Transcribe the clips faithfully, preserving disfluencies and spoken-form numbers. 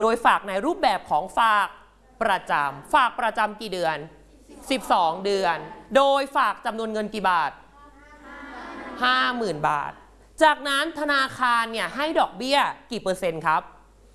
โดยฝากในรูปแบบของฝากประจำฝากประจำกี่เดือนสิบสองเดือนโดยฝากจำนวนเงินกี่บาท ห้าหมื่น บาทจากนั้นธนาคารเนี่ยให้ดอกเบี้ยกี่เปอร์เซ็นต์ครับ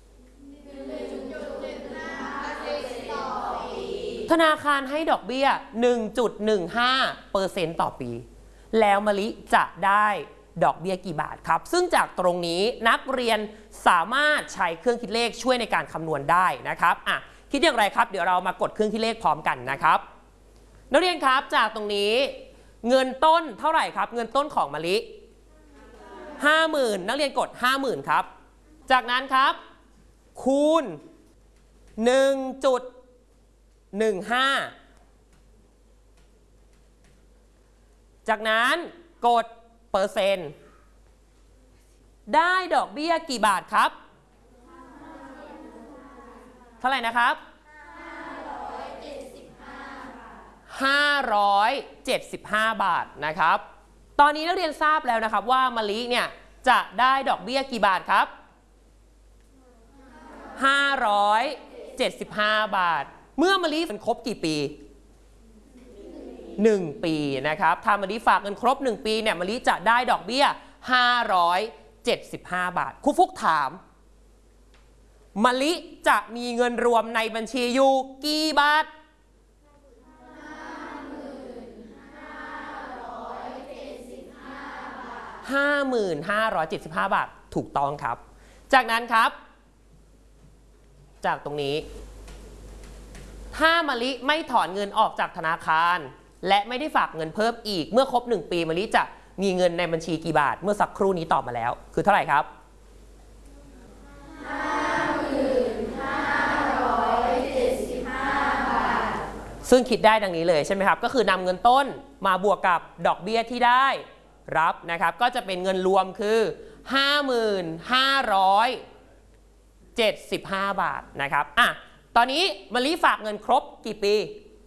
ธนาคารให้ดอกเบี้ย หนึ่งจุดหนึ่งห้าเปอร์เซ็นต์ ต่อปีแล้วมะลิจะได้ดอกเบี้ยกี่บาทครับซึ่งจากตรงนี้นักเรียนสามารถใช้เครื่องคิดเลขช่วยในการคำนวณได้นะครับอ่ะคิดอย่างไรครับเดี๋ยวเรามากดเครื่องคิดเลขพร้อมกันนะครับนักเรียนครับจากตรงนี้เงินต้นเท่าไหร่ครับเงินต้นของมะลิ ห้าหมื่น นักเรียนกด ห้าหมื่น ครับจากนั้นครับคูณ หนึ่งจุดหนึ่งห้า จากนั้นกดเปอร์เซ็นต์ได้ดอกเบี้ยกี่บาทครับเท่าไหร่นะครับห้าร้อยเจ็ดสิบห้าบาทนะครับตอนนี้นักเรียนทราบแล้วนะครับว่ามะลิเนี่ยจะได้ดอกเบี้ยกี่บาทครับห้าร้อยเจ็ดสิบห้าบาทเมื่อมะลิมันครบกี่ปีหนึ่งปีนะครับถ้ามะลิฝากเงินครบหนึ่งปีเนี่ยมะลิจะได้ดอกเบี้ยห้าร้อยเจ็ดสิบห้าบาทครูฟุกถามมะลิจะมีเงินรวมในบัญชีอยู่กี่บาทห้าหมื่นห้าร้อยเจ็ดสิบห้าบาทถูกต้องครับจากนั้นครับจากตรงนี้ถ้ามะลิไม่ถอนเงินออกจากธนาคารและไม่ได้ฝากเงินเพิ่มอีกเมื่อครบหนึ่งปีมะลิจะมีเงินในบัญชีกี่บาทเมื่อสักครู่นี้ตอบมาแล้วคือเท่าไหร่ครับ ห้าหมื่นห้าร้อยเจ็ดสิบห้า บาทซึ่งคิดได้ดังนี้เลยใช่ไหมครับก็คือนำเงินต้นมาบวกกับดอกเบี้ยที่ได้รับนะครับก็จะเป็นเงินรวมคือ ห้าหมื่นห้าร้อยเจ็ดสิบห้า บาทนะครับอ่ะตอนนี้มะลิฝากเงินครบกี่ปี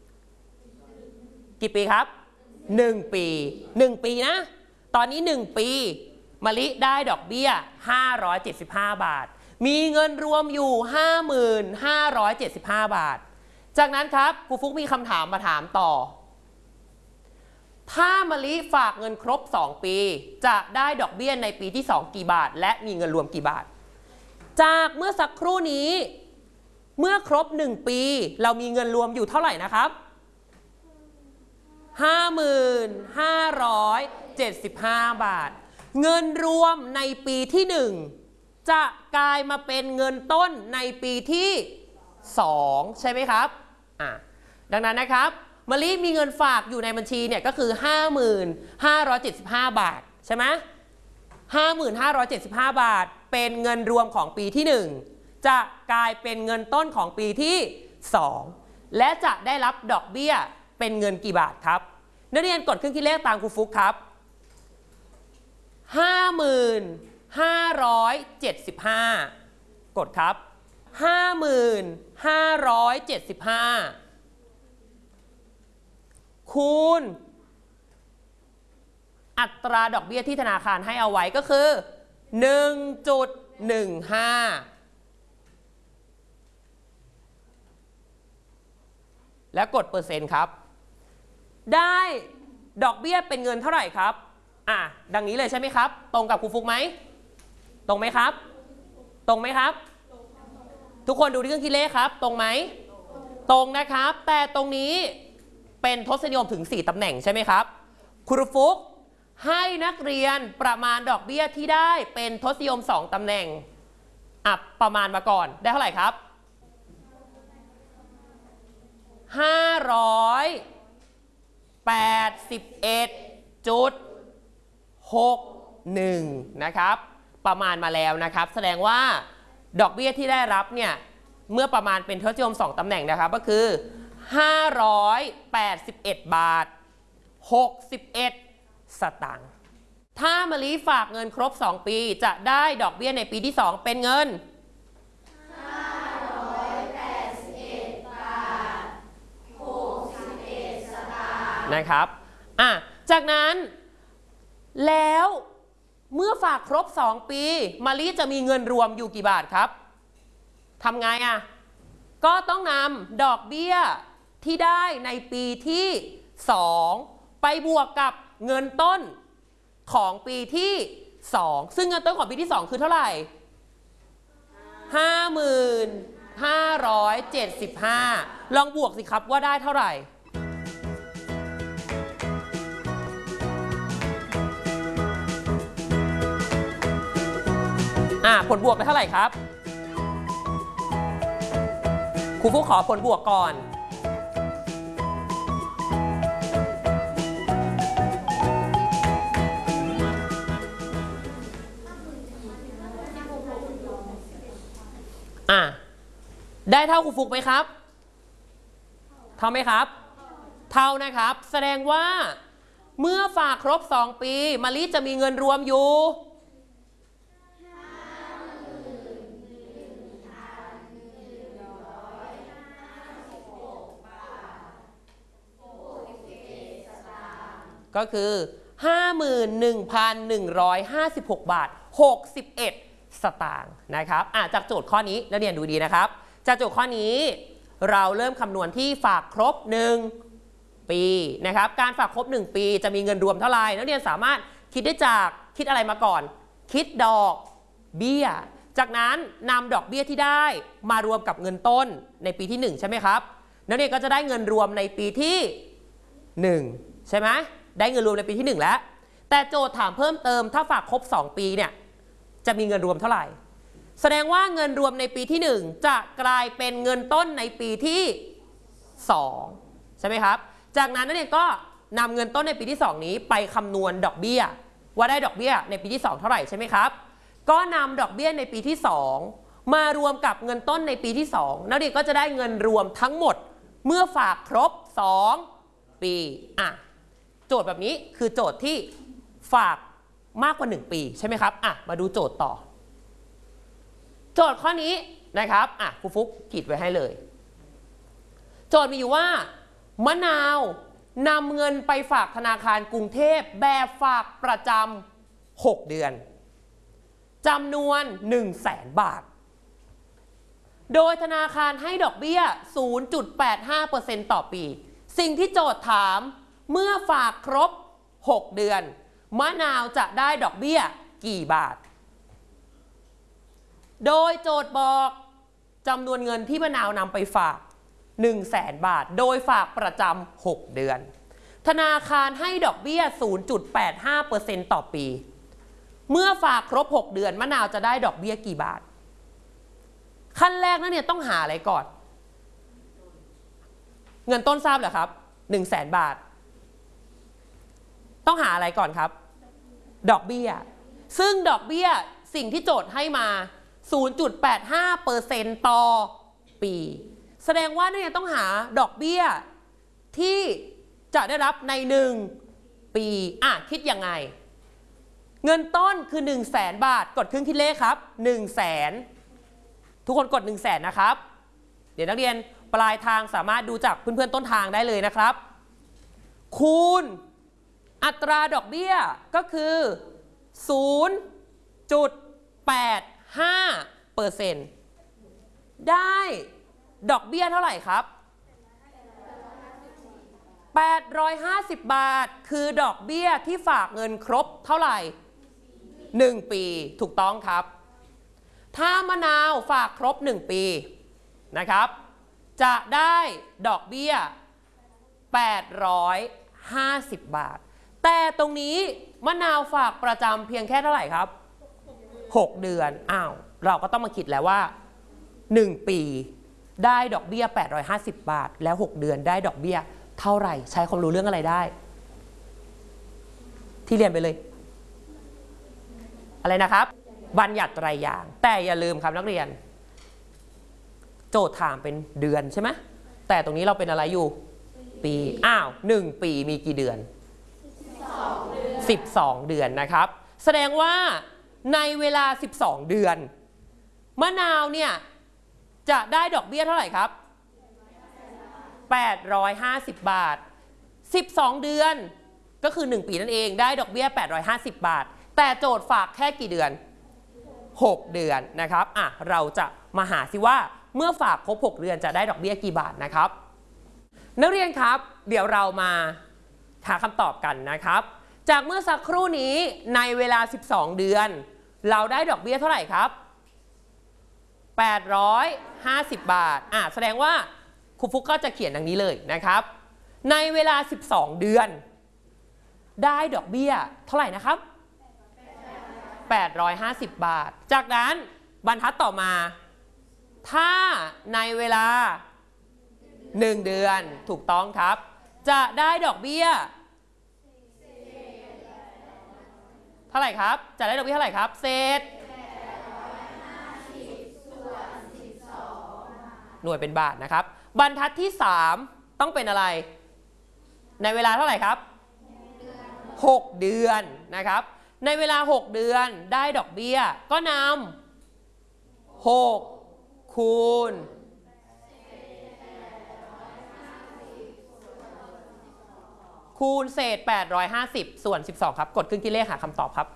กี่ปีครับหนึ่งปีหนึ่งปีนะตอนนี้หนึ่งปีมะลิได้ดอกเบี้ยห้าร้อยเจ็ดสิบห้าบาทมีเงินรวมอยู่ ห้าหมื่นห้าร้อยเจ็ดสิบห้า บาทจากนั้นครับครูฟุกมีคำถามมาถามต่อถ้ามะลิฝากเงินครบสองปีจะได้ดอกเบี้ยในปีที่สองกี่บาทและมีเงินรวมกี่บาทจากเมื่อสักครู่นี้เมื่อครบหนึ่งปีเรามีเงินรวมอยู่เท่าไหร่นะครับ ห้าหมื่นห้าร้อยเจ็ดสิบห้า บาทเงินรวมในปีที่หนึ่งจะกลายมาเป็นเงินต้นในปีที่สองใช่ไหมครับอ่ะดังนั้นนะครับมะลิมีเงินฝากอยู่ในบัญชีเนี่ยก็คือ ห้าหมื่นห้าร้อยเจ็ดสิบห้า บาทใช่ไหม ห้าหมื่นห้าร้อยเจ็ดสิบห้า บาทเป็นเงินรวมของปีที่หนึ่งจะกลายเป็นเงินต้นของปีที่สองและจะได้รับดอกเบี้ยเป็นเงินกี่บาทครับนักเรียนกดเครื่องคิดเลขตามครูฟุกครับ ห้าหมื่นห้าร้อยเจ็ดสิบห้า กดครับ ห้าหมื่นห้าร้อยเจ็ดสิบห้า คูณอัตราดอกเบี้ยที่ธนาคารให้เอาไว้ก็คือ หนึ่งจุดหนึ่งห้า แล้วกดเปอร์เซ็นต์ครับได้ดอกเบี้ยเป็นเงินเท่าไหร่ครับอ่ะดังนี้เลยใช่ไหมครับตรงกับครูฟุกไหมตรงไหมครับตรงไหมครับทุกคนดูที่เครื่องคิดเลขครับตรงไหมตรงนะครับแต่ตรงนี้เป็นทศนิยมถึงสี่ตำแหน่งใช่ไหมครับครูฟุกให้นักเรียนประมาณดอกเบี้ยที่ได้เป็นทศนิยมสองตำแหน่งอ่ะประมาณมาก่อนได้เท่าไหร่ครับห้าร้อยแปดสิบเอ็ดจุดหกหนึ่งนะครับประมาณมาแล้วนะครับแสดงว่าดอกเบี้ยที่ได้รับเนี่ยเมื่อประมาณเป็นทศนิยมสองตำแหน่งนะครับก็คือห้าร้อยแปดสิบเอ็ดบาทหกสิบเอ็ดสตางค์ถ้ามะลิฝากเงินครบสองปีจะได้ดอกเบี้ยในปีที่สองเป็นเงินห้าร้อยแปดสิบเอ็ดบาทหกสิบเอ็ดสตางค์นะครับอ่ะจากนั้นแล้วเมื่อฝากครบสองปีมะลิจะมีเงินรวมอยู่กี่บาทครับทำไงอ่ะก็ต้องนำดอกเบี้ยที่ได้ในปีที่สองไปบวกกับเงินต้นของปีที่สองซึ่งเงินต้นของปีที่สองคือเท่าไหร่ ห้าหมื่นห้าร้อยเจ็ดสิบห้า ลองบวกสิครับว่าได้เท่าไหร่อ่ะผลบวกได้เท่าไหร่ครับครูฟุกขอผลบวกก่อนอ่ะได้เท่าครูฟุกไหมครับเท่าไหมครับเท่านะครับแสดงว่าเมื่อฝากครบสองปีมะลิจะมีเงินรวมอยู่ก็คือ ห้าหมื่นหนึ่งพันหนึ่งร้อยห้าสิบหก บาทหกสิบเอ็ดสตางค์นะครับอ่ะจากโจทย์ข้อนี้นักเรียนดูดีนะครับจากโจทย์ข้อนี้เราเริ่มคำนวณที่ฝากครบหนึ่งปีนะครับการฝากครบหนึ่งปีจะมีเงินรวมเท่าไหร่นักเรียนสามารถคิดได้จากคิดอะไรมาก่อนคิดดอกเบี้ยจากนั้นนำดอกเบี้ยที่ได้มารวมกับเงินต้นในปีที่หนึ่งใช่ไหมครับนักเรียนก็จะได้เงินรวมในปีที่หนึ่งใช่ไหมได้เงินรวมในปีที่หนึ่งแล้วแต่โจทย์ถามเพิ่มเติมถ้าฝากครบสองปีเนี่ยจะมีเงินรวมเท่าไหร่แสดงว่าเงินรวมในปีที่หนึ่งจะกลายเป็นเงินต้นในปีที่สองใช่ไหมครับจากนั้นนักเรียนก็นำเงินต้นในปีที่สองนี้ไปคำนวณดอกเบี้ยว่าได้ดอกเบี้ยในปีที่สองเท่าไหร่ใช่ไหมครับก็นำดอกเบี้ยในปีที่สองมารวมกับเงินต้นในปีที่สองนักเรียนก็จะได้เงินรวมทั้งหมดเมื่อฝากครบสองปีอ่ะโจทย์แบบนี้คือโจทย์ที่ฝากมากกว่าหนึ่งปีใช่ไหมครับอ่ะมาดูโจทย์ต่อโจทย์ข้อนี้นะครับอ่ะครูฟุกขีดไว้ให้เลยโจทย์มีอยู่ว่ามะนาวนำเงินไปฝากธนาคารกรุงเทพแบบฝากประจำหกเดือนจำนวน หนึ่งแสน บาทโดยธนาคารให้ดอกเบี้ย ศูนย์จุดแปดห้าเปอร์เซ็นต์ ต่อปีสิ่งที่โจทย์ถามเมื่อฝากครบหกเดือนมะนาวจะได้ดอกเบี้ยกี่บาทโดยโจทย์บอกจำนวนเงินที่มะนาวนำไปฝาก หนึ่งแสน บาทโดยฝากประจำหกเดือนธนาคารให้ดอกเบี้ย ศูนย์จุดแปดห้าเปอร์เซ็นต์ ต่อปีเมื่อฝากครบหกเดือนมะนาวจะได้ดอกเบี้ยกี่บาทขั้นแรกนั่นเนี่ยต้องหาอะไรก่อนเงินต้นทราบเหรอครับ หนึ่งแสน บาทต้องหาอะไรก่อนครับดอกเบี้ยซึ่งดอกเบี้ยสิ่งที่โจทย์ให้มา ศูนย์จุดแปดห้าเปอร์เซ็นต์ ต่อปีแสดงว่าเนี่ยต้องหาดอกเบี้ยที่จะได้รับในหนึ่งปีอ่ะคิดยังไงเงินต้นคือ หนึ่งแสน บาทกดเครื่องคิดเลขครับ หนึ่งแสน ทุกคนกด หนึ่งแสน นะครับเดี๋ยวนักเรียนปลายทางสามารถดูจากเพื่อนๆต้นทางได้เลยนะครับคูณอัตราดอกเบี้ยก็คือ ศูนย์จุดแปดห้าเปอร์เซ็นต์ ได้ดอกเบี้ยเท่าไหร่ครับแปดร้อยห้าสิบบาทคือดอกเบี้ยที่ฝากเงินครบเท่าไหร่หนึ่งปีถูกต้องครับถ้ามะนาวฝากครบหนึ่งปีนะครับจะได้ดอกเบี้ยแปดร้อยห้าสิบบาทแต่ตรงนี้มะนาวฝากประจำเพียงแค่เท่าไหร่ครับหกเดือนอ้าวเราก็ต้องมาคิดแล้วว่าหนึ่งปีได้ดอกเบี้ยแปดร้อยห้าสิบบาทแล้วหกเดือนได้ดอกเบี้ยเท่าไหร่ใช้ความรู้เรื่องอะไรได้ที่เรียนไปเลยอะไรนะครับบัญญัติไตรอย่างแต่อย่าลืมครับนักเรียนโจทย์ถามเป็นเดือนใช่ไหมแต่ตรงนี้เราเป็นอะไรอยู่ปีอ้าวหนึ่งปีมีกี่เดือนสิบสองเดือนนะครับแสดงว่าในเวลาสิบสองเดือนมะนาวเนี่ยจะได้ดอกเบี้ยเท่าไหร่ครับแปดร้อยห้าสิบบาทสิบสองเดือนก็คือหนึ่งปีนั่นเองได้ดอกเบี้ยแปดร้อยห้าสิบบาทแต่โจทย์ฝากแค่กี่เดือนหกเดือนนะครับอ่ะเราจะมาหาสิว่าเมื่อฝากครบหกเดือนจะได้ดอกเบี้ยกี่บาทนะครับนักเรียนครับเดี๋ยวเรามาหาคำตอบกันนะครับจากเมื่อสักครู่นี้ในเวลาสิบสองเดือนเราได้ดอกเบี้ยเท่าไหร่ครับแปดร้อยห้าสิบบาทอ่ะแสดงว่าครูฟุกก็จะเขียนดังนี้เลยนะครับในเวลาสิบสองเดือนได้ดอกเบี้ยเท่าไหร่นะครับแปดร้อยห้าสิบบาทจากนั้นบรรทัดต่อมาถ้าในเวลาหนึ่งเดือนถูกต้องครับจะได้ดอกเบี้ยเท่าไหร่ครับจะได้ดอกเบี้ยเท่าไหร่ครับเศษหน่วยเป็นบาทนะครับบรรทัดที่สามต้องเป็นอะไรในเวลาเท่าไหร่ครับหกเดือนนะครับในเวลาหกเดือนได้ดอกเบี้ยก็นำหกคูณคูณเศษแปดร้อยห้าสิบส่วนสิบสองครับกดเครื่องคิดเลขหาคำตอบครับ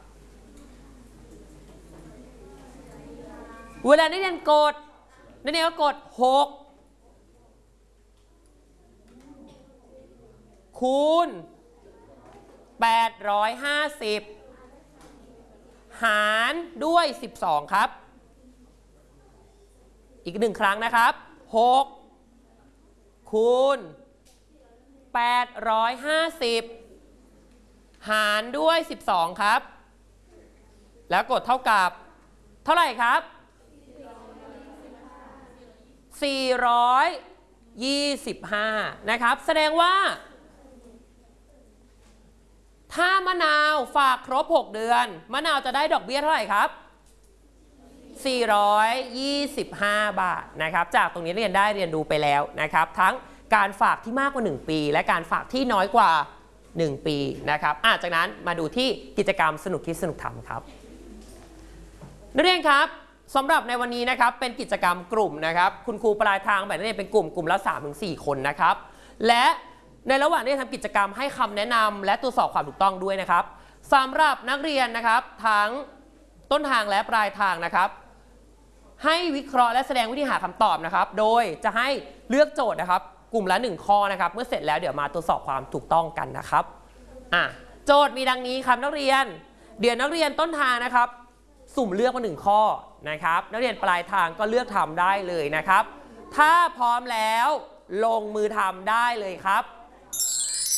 เวลานักเรียนกดนักเรียนก็กดหกคูณแปดร้อยห้าสิบหารด้วยสิบสองครับอีกหนึ่งครั้งนะครับหกคูณแปดร้อยห้าสิบหารด้วยสิบสองครับแล้วกดเท่ากับเท่าไหร่ครับสี่ร้อยยี่สิบห้านะครับแสดงว่าถ้ามะนาวฝากครบหกเดือนมะนาวจะได้ดอกเบี้ยเท่าไหร่ครับสี่ร้อยยี่สิบห้าบาทนะครับจากตรงนี้เรียนได้เรียนรู้ไปแล้วนะครับทั้งการฝากที่มากกว่าหนึ่งปีและการฝากที่น้อยกว่าหนึ่งปีนะครับอ่ะจากนั้นมาดูที่กิจกรรมสนุกคิดสนุกทำครับนักเรียนครับสำหรับในวันนี้นะครับเป็นกิจกรรมกลุ่มนะครับคุณครูปลายทางแบ่งนักเรียนเป็นกลุ่มกลุ่มละ สามถึงสี่ คนนะครับและในระหว่างที่ทำกิจกรรมให้คำแนะนำและตรวจสอบความถูกต้องด้วยนะครับสำหรับนักเรียนนะครับทั้งต้นทางและปลายทางนะครับให้วิเคราะห์และแสดงวิธีหาคำตอบนะครับโดยจะให้เลือกโจทย์นะครับกลุ่มละหนึ่งข้อนะครับเมื่อเสร็จแล้วเดี๋ยวมาตรวจสอบความถูกต้องกันนะครับอ่ะโจทย์มีดังนี้ครับนักเรียนเดี๋ยวนักเรียนต้นทางนะครับสุ่มเลือกมาหนึ่งข้อนะครับนักเรียนปลายทางก็เลือกทำได้เลยนะครับถ้าพร้อมแล้วลงมือทำได้เลยครับ